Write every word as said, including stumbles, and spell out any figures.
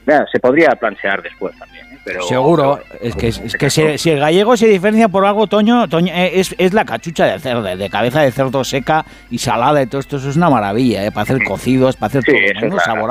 Mira, se podría plantear después también, ¿eh? Pero, seguro, pero, es que, es, es que si, si el gallego se diferencia por algo, Toño, Toño eh, es, es la cachucha de cerdo, de cabeza de cerdo seca y salada y todo esto, eso es una maravilla, ¿eh? Para hacer cocidos, para hacer sí, todo, eso es menudo la- sabor.